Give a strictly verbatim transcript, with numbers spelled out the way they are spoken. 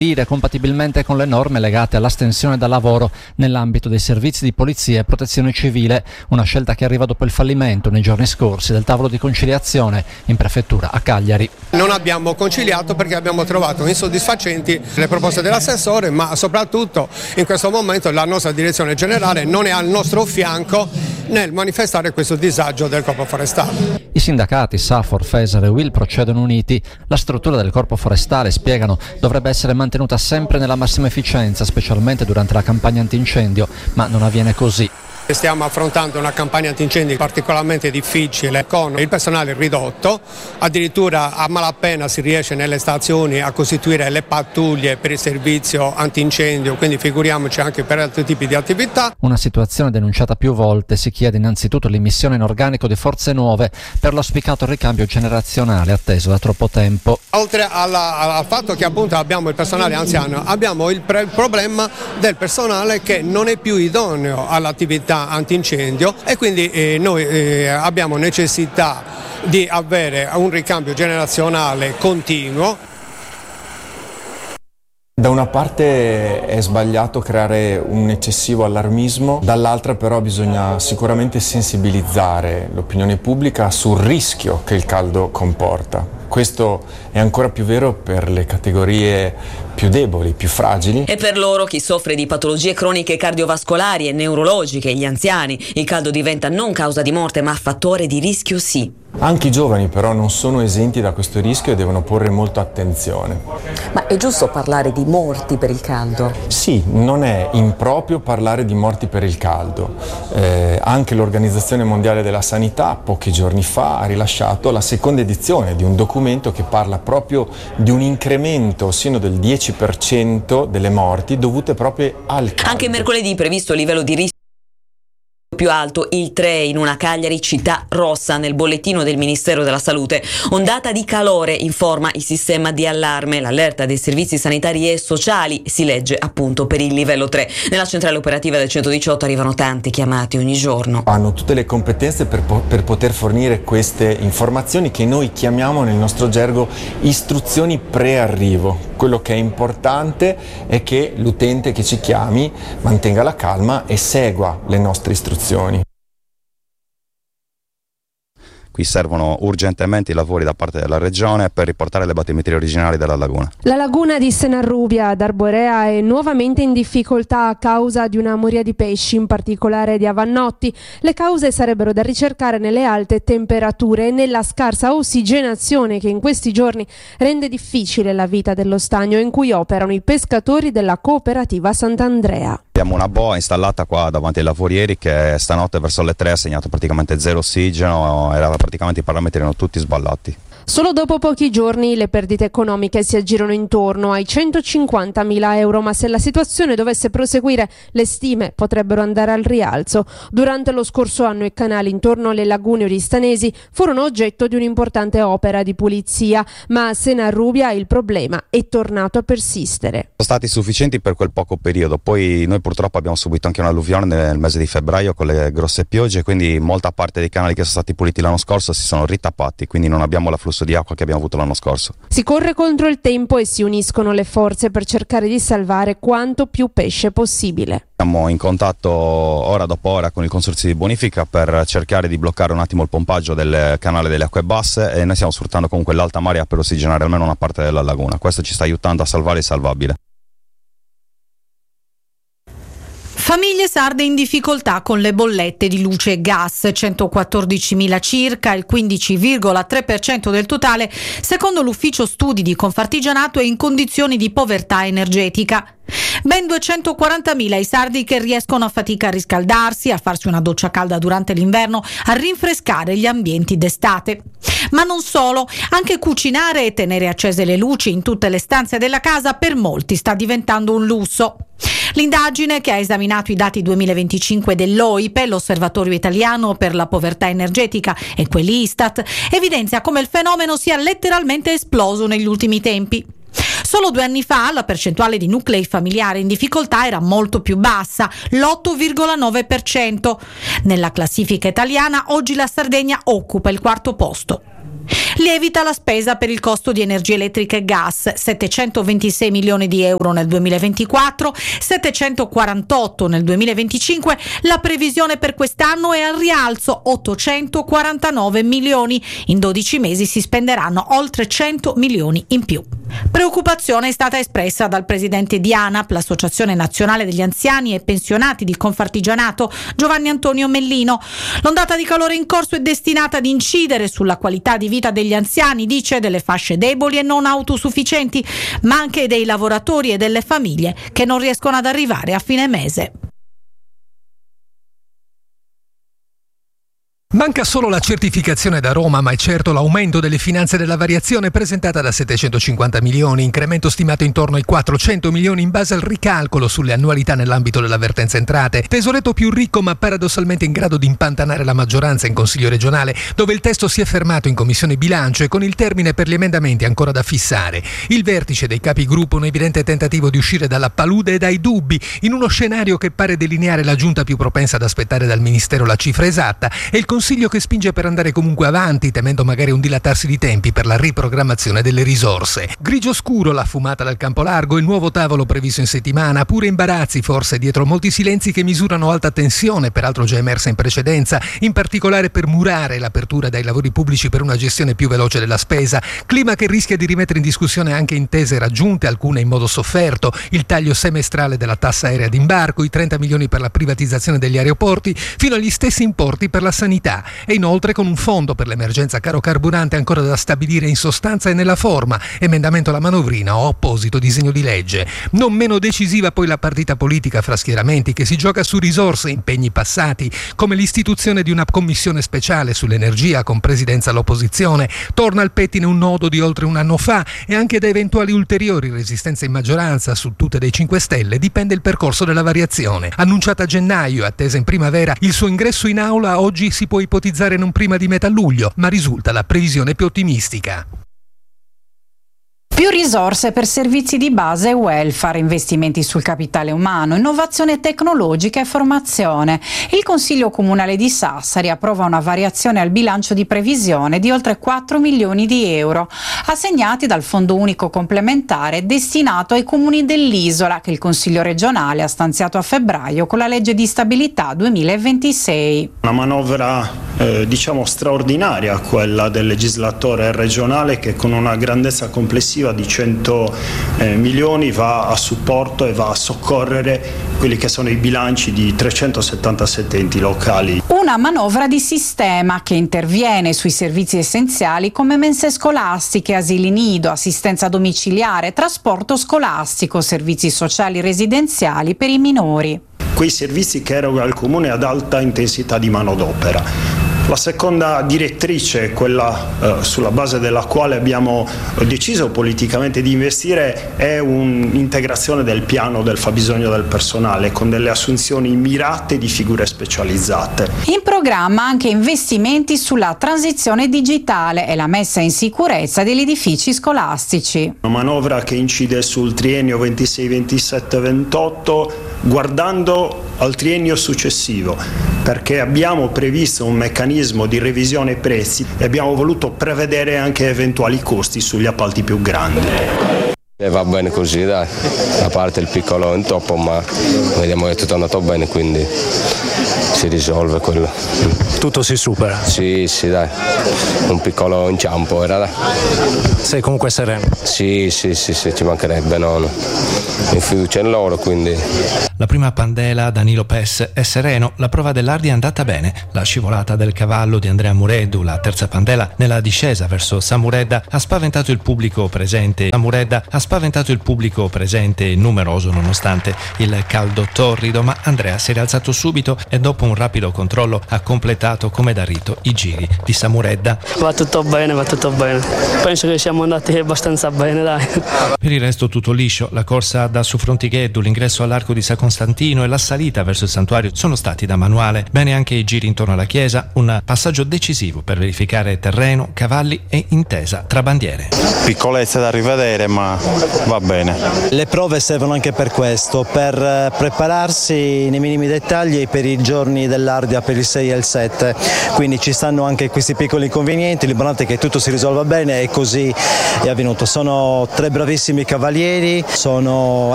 compatibilmente con le norme legate all'astensione dal lavoro nell'ambito dei servizi di polizia e protezione civile, una scelta che arriva dopo il fallimento nei giorni scorsi del tavolo di conciliazione in prefettura a Cagliari. Non abbiamo conciliato perché abbiamo trovato insoddisfacenti le proposte dell'assessore, ma soprattutto in questo momento la nostra direzione generale non è al nostro fianco nel manifestare questo disagio del corpo forestale. I sindacati Safor, Feser e Will procedono uniti. La struttura del corpo forestale, spiegano, dovrebbe essere mantenuta sempre nella massima efficienza, specialmente durante la campagna antincendio, ma non avviene così. Stiamo affrontando una campagna antincendi particolarmente difficile con il personale ridotto, addirittura a malapena si riesce nelle stazioni a costituire le pattuglie per il servizio antincendio, quindi figuriamoci anche per altri tipi di attività. Una situazione denunciata più volte. Si chiede innanzitutto l'immissione in organico di forze nuove per l'auspicato ricambio generazionale atteso da troppo tempo. Oltre alla, al fatto che appunto abbiamo il personale anziano, abbiamo il, pre- il problema del personale che non è più idoneo all'attività antincendio e quindi eh, noi eh, abbiamo necessità di avere un ricambio generazionale continuo. Da una parte è sbagliato creare un eccessivo allarmismo, dall'altra però bisogna sicuramente sensibilizzare l'opinione pubblica sul rischio che il caldo comporta. Questo è ancora più vero per le categorie più deboli, più fragili. E per loro, chi soffre di patologie croniche cardiovascolari e neurologiche, gli anziani, il caldo diventa non causa di morte ma fattore di rischio sì. Anche i giovani però non sono esenti da questo rischio e devono porre molta attenzione. Ma è giusto parlare di morti per il caldo? Sì, non è improprio parlare di morti per il caldo. Eh, anche l'Organizzazione Mondiale della Sanità pochi giorni fa ha rilasciato la seconda edizione di un documento che parla proprio di un incremento sino del dieci per cento delle morti dovute proprio al caldo. Anche mercoledì previsto livello di rischio più alto, il tre in una Cagliari città rossa nel bollettino del Ministero della Salute. Ondata di calore, informa il sistema di allarme. L'allerta dei servizi sanitari e sociali si legge appunto per il livello tre. Nella centrale operativa del centodiciotto arrivano tanti chiamati ogni giorno. Hanno tutte le competenze per, po- per poter fornire queste informazioni che noi chiamiamo nel nostro gergo istruzioni pre-arrivo. Quello che è importante è che l'utente che ci chiami mantenga la calma e segua le nostre istruzioni. Qui servono urgentemente i lavori da parte della Regione per riportare le battimetrie originali della laguna. La laguna di Senarrubia ad Arborea è nuovamente in difficoltà a causa di una moria di pesci, in particolare di avannotti. Le cause sarebbero da ricercare nelle alte temperature e nella scarsa ossigenazione che in questi giorni rende difficile la vita dello stagno in cui operano i pescatori della cooperativa Sant'Andrea. Abbiamo una boa installata qua davanti ai lavorieri che stanotte verso le tre ha segnato praticamente zero ossigeno, era praticamente i parametri erano tutti sballati. Solo dopo pochi giorni le perdite economiche si aggirano intorno ai centocinquantamila euro, ma se la situazione dovesse proseguire le stime potrebbero andare al rialzo. Durante lo scorso anno i canali intorno alle lagune oristanesi furono oggetto di un'importante opera di pulizia, ma a Senarrubia il problema è tornato a persistere. Sono stati sufficienti per quel poco periodo, poi noi purtroppo abbiamo subito anche un'alluvione nel mese di febbraio con le grosse piogge, quindi molta parte dei canali che sono stati puliti l'anno scorso si sono ritappati, quindi non abbiamo la flusso di acqua che abbiamo avuto l'anno scorso. Si corre contro il tempo e si uniscono le forze per cercare di salvare quanto più pesce possibile. Siamo in contatto ora dopo ora con il consorzio di bonifica per cercare di bloccare un attimo il pompaggio del canale delle acque basse e noi stiamo sfruttando comunque l'alta marea per ossigenare almeno una parte della laguna. Questo ci sta aiutando a salvare il salvabile. Famiglie sarde in difficoltà con le bollette di luce e gas, centoquattordicimila circa, il quindici virgola tre per cento del totale, secondo l'ufficio studi di Confartigianato è in condizioni di povertà energetica. Ben duecentoquarantamila i sardi che riescono a fatica a riscaldarsi, a farsi una doccia calda durante l'inverno, a rinfrescare gli ambienti d'estate. Ma non solo, anche cucinare e tenere accese le luci in tutte le stanze della casa per molti sta diventando un lusso. L'indagine, che ha esaminato i dati duemilaventicinque dell'O I P E, l'Osservatorio Italiano per la Povertà Energetica, e quelli Istat, evidenzia come il fenomeno sia letteralmente esploso negli ultimi tempi. Solo due anni fa la percentuale di nuclei familiari in difficoltà era molto più bassa, l'otto virgola nove per cento. Nella classifica italiana oggi la Sardegna occupa il quarto posto. Lievita la spesa per il costo di energia elettrica e gas, settecentoventisei milioni di euro nel duemilaventiquattro, settecentoquarantotto nel duemilaventicinque. La previsione per quest'anno è al rialzo, ottocentoquarantanove milioni. In dodici mesi si spenderanno oltre cento milioni in più. Preoccupazione è stata espressa dal presidente di ANAP, l'Associazione Nazionale degli Anziani e Pensionati di Confartigianato, Giovanni Antonio Mellino. L'ondata di calore in corso è destinata ad incidere sulla qualità di vita degli anziani, dice, delle fasce deboli e non autosufficienti, ma anche dei lavoratori e delle famiglie che non riescono ad arrivare a fine mese. Manca solo la certificazione da Roma, ma è certo l'aumento delle finanze della variazione presentata da settecentocinquanta milioni, incremento stimato intorno ai quattrocento milioni in base al ricalcolo sulle annualità nell'ambito dell'avvertenza entrate. Tesoretto più ricco ma paradossalmente in grado di impantanare la maggioranza in Consiglio regionale, dove il testo si è fermato in Commissione Bilancio e con il termine per gli emendamenti ancora da fissare. Il vertice dei capigruppo, un evidente tentativo di uscire dalla palude e dai dubbi, in uno scenario che pare delineare la giunta più propensa ad aspettare dal Ministero la cifra esatta e il Consiglio che spinge per andare comunque avanti, temendo magari un dilatarsi di tempi per la riprogrammazione delle risorse. Grigio scuro la fumata dal campo largo, il nuovo tavolo previsto in settimana, pure imbarazzi forse dietro molti silenzi che misurano alta tensione, peraltro già emersa in precedenza, in particolare per murare l'apertura dai lavori pubblici per una gestione più veloce della spesa, clima che rischia di rimettere in discussione anche intese raggiunte, alcune in modo sofferto, il taglio semestrale della tassa aerea d'imbarco, i trenta milioni per la privatizzazione degli aeroporti, fino agli stessi importi per la sanità. E inoltre con un fondo per l'emergenza caro carburante ancora da stabilire in sostanza e nella forma, emendamento alla manovrina o apposito disegno di legge. Non meno decisiva poi la partita politica fra schieramenti che si gioca su risorse e impegni passati, come l'istituzione di una commissione speciale sull'energia con presidenza all'opposizione, torna al pettine un nodo di oltre un anno fa e anche da eventuali ulteriori resistenze in maggioranza su tutte dei cinque Stelle dipende il percorso della variazione. Annunciata a gennaio e attesa in primavera, il suo ingresso in aula oggi si può ipotizzare non prima di metà luglio, ma risulta la previsione più ottimistica. Più risorse per servizi di base e welfare, investimenti sul capitale umano, innovazione tecnologica e formazione. Il Consiglio Comunale di Sassari approva una variazione al bilancio di previsione di oltre quattro milioni di euro, assegnati dal Fondo Unico Complementare destinato ai comuni dell'isola, che il Consiglio regionale ha stanziato a febbraio con la legge di stabilità duemilaventisei. Una manovra eh, diciamo straordinaria, quella del legislatore regionale, che con una grandezza complessiva di cento eh, milioni va a supporto e va a soccorrere quelli che sono i bilanci di trecentosettantasette enti locali. Una manovra di sistema che interviene sui servizi essenziali come mense scolastiche, asili nido, assistenza domiciliare, trasporto scolastico, servizi sociali residenziali per i minori. Quei servizi che eroga il Comune ad alta intensità di manodopera. La seconda direttrice, quella eh, sulla base della quale abbiamo deciso politicamente di investire, è un'integrazione del piano del fabbisogno del personale con delle assunzioni mirate di figure specializzate. In programma anche investimenti sulla transizione digitale e la messa in sicurezza degli edifici scolastici. Una manovra che incide sul triennio ventisei ventisette ventotto guardando al triennio successivo, perché abbiamo previsto un meccanismo di revisione prezzi e abbiamo voluto prevedere anche eventuali costi sugli appalti più grandi. E va bene così, dai, a parte il piccolo intoppo, ma vediamo che è tutto andato bene, quindi si risolve quello. Tutto si supera? Sì, sì, dai, un piccolo inciampo era, dai. Sei comunque sereno? Sì, sì, sì, sì, ci mancherebbe, no, no. Mi fiducia in loro, quindi. La prima pandela Danilo Pes è sereno, la prova dell'Ardi è andata bene, la scivolata del cavallo di Andrea Mureddu, la terza pandela nella discesa verso Samuredda ha spaventato il pubblico presente. Samuredda ha spaventato il pubblico presente numeroso nonostante il caldo torrido, ma Andrea si è rialzato subito e dopo un rapido controllo ha completato come da rito i giri di Samuredda. Va tutto bene, va tutto bene. Penso che siamo andati abbastanza bene, dai. Per il resto tutto liscio, la corsa da su Frontigheddu, l'ingresso all'arco di Sacon Costantino e la salita verso il santuario sono stati da manuale. Bene anche i giri intorno alla chiesa, un passaggio decisivo per verificare terreno, cavalli e intesa tra bandiere. Piccolezze da rivedere, ma va bene. Le prove servono anche per questo, per prepararsi nei minimi dettagli per i giorni dell'Ardia, per il sei e il sette, quindi ci stanno anche questi piccoli inconvenienti, l'importante è che tutto si risolva bene e così è avvenuto. Sono tre bravissimi cavalieri, sono